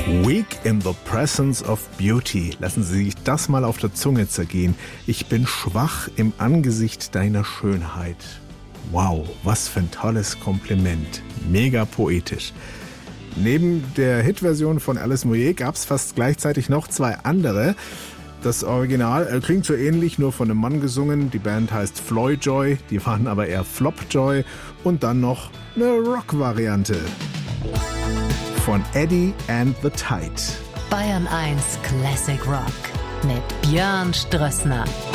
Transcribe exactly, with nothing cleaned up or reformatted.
Weak in the presence of beauty. Lassen Sie sich das mal auf der Zunge zergehen. Ich bin schwach im Angesicht deiner Schönheit. Wow, was für ein tolles Kompliment. Mega poetisch. Neben der Hitversion von Alice Moyet gab es fast gleichzeitig noch zwei andere. Das Original äh, klingt so ähnlich, nur von einem Mann gesungen. Die Band heißt Floyjoy, die waren aber eher Flopjoy. Und dann noch eine Rock-Variante von Eddie and the Tide. Bayern eins Classic Rock mit Björn Strössner.